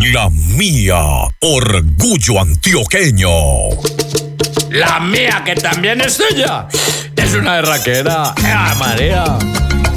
La mía, orgullo antioqueño. La mía, que también es tuya. Es una berraquera. ¡María!